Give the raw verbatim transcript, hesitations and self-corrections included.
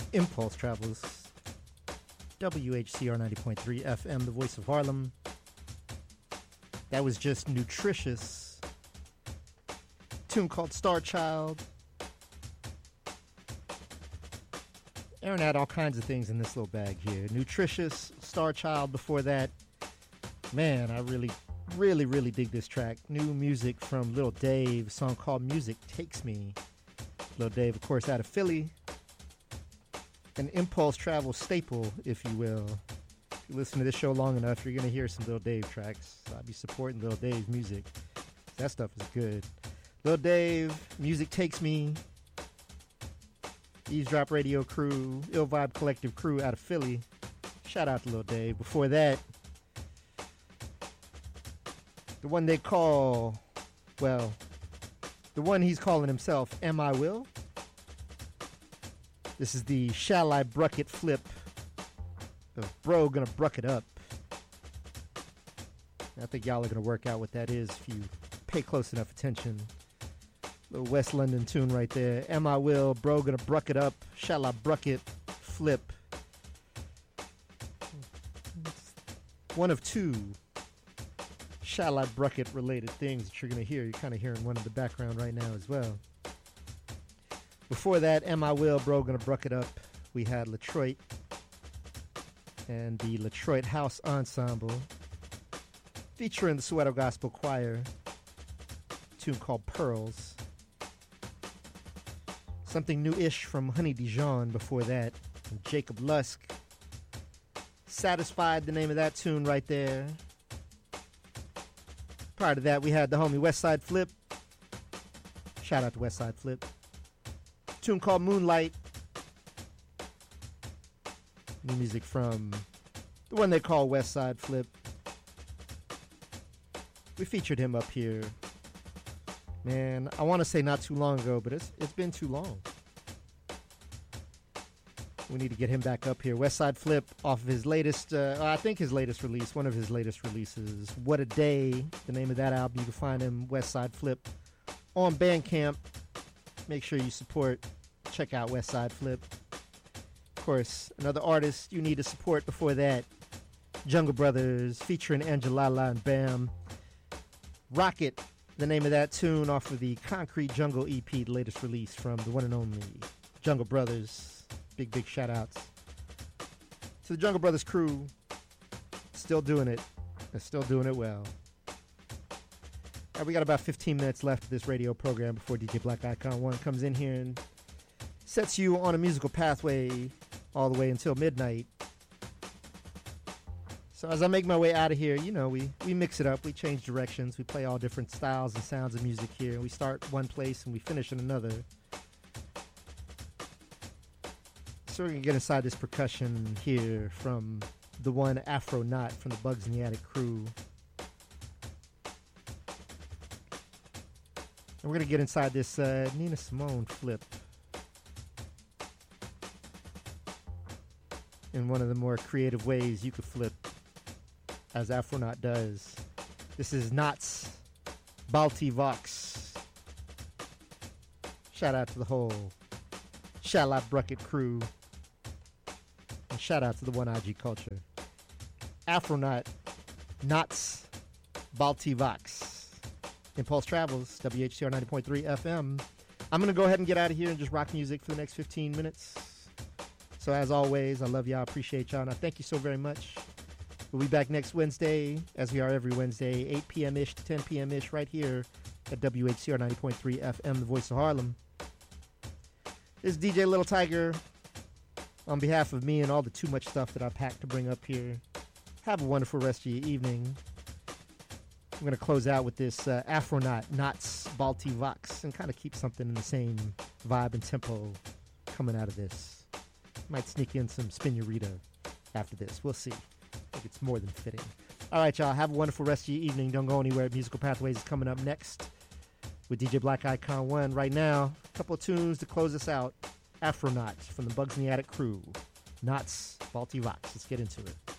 Impulse Travels, W H C R ninety point three F M, the voice of Harlem. That was just Nutritious, tune called Star Child. Aaron had all kinds of things in this little bag here. Nutritious, Star Child before that. Man, I really, really, really dig this track. New music from Lil Dave, a song called Music Takes Me. Lil Dave, of course, out of Philly. An Impulse Travel staple, if you will. If you listen to this show long enough, you're going to hear some Lil Dave tracks. I'll be supporting Lil Dave's music. That stuff is good. Lil Dave, Music Takes Me. Eavesdrop Radio crew, Ill Vibe Collective crew out of Philly. Shout out to Lil Dave. Before that, the one they call, well, the one he's calling himself, M I Will. This is the Shall I Bruck It flip of Bro Gonna Bruck It Up. I think y'all are going to work out what that is if you pay close enough attention. Little West London tune right there. M I Will, Bro Gonna Bruck It Up, Shall I Bruck It flip. One of two Shall I Bruck It related things that you're going to hear. You're kind of hearing one in the background right now as well. Before that, M I Will, Bro Gonna Bruck It Up, we had Latroit and the Latroit House Ensemble featuring the Soweto Gospel Choir, a tune called Pearls. Something new-ish from Honey Dijon before that, and Jacob Lusk. Satisfied, the name of that tune right there. Prior to that, we had the homie Westside Flip. Shout out to Westside Flip. Tune called Moonlight. New music from the one they call Westside Flip. We featured him up here. Man, I want to say not too long ago, but it's it's been too long. We need to get him back up here. Westside Flip off of his latest, uh, I think his latest release, one of his latest releases, What a Day, the name of that album. You can find him, Westside Flip, on Bandcamp. Make sure you support, check out Westside Flip. Of course, another artist you need to support before that, Jungle Brothers, featuring Angelala and Bam. Rocket, the name of that tune off of the Concrete Jungle E P, the latest release from the one and only Jungle Brothers. Big, big shout outs to the Jungle Brothers crew. Still doing it. They're still doing it well. All right, we got about fifteen minutes left of this radio program before D J Black Icon one comes in here and sets you on a musical pathway all the way until midnight. So as I make my way out of here, you know, we, we mix it up. We change directions. We play all different styles and sounds of music here. We start one place and we finish in another. So we're going to get inside this percussion here from the one Afro Knot from the Bugs in the Attic crew. And we're going to get inside this uh, Nina Simone flip in one of the more creative ways you could flip, as Afro Knot does. This is Knots Balti Vox. Shout out to the whole Shall I Bruck It crew. And shout out to the one I G culture. Afronaut, Knots, Balti Vox. Impulse Travels, W H C R ninety point three F M. I'm going to go ahead and get out of here and just rock music for the next fifteen minutes. So as always, I love y'all, appreciate y'all, and I thank you so very much. We'll be back next Wednesday, as we are every Wednesday, eight p.m.-ish to ten p.m.-ish, right here at W H C R ninety point three F M, the voice of Harlem. This is D J Little Tiger. On behalf of me and all the too much stuff that I packed to bring up here, have a wonderful rest of your evening. I'm going to close out with this uh, Afronaut, Knots, Balti Vox, and kind of keep something in the same vibe and tempo coming out of this. Might sneak in some Spinurita after this. We'll see. I think it's more than fitting. All right, y'all. Have a wonderful rest of your evening. Don't go anywhere. Musical Pathways is coming up next with D J Black Icon one. Right now, a couple of tunes to close us out. Afronaut from the Bugs in the Attic crew. Knots, Balti Vox. Let's get into it.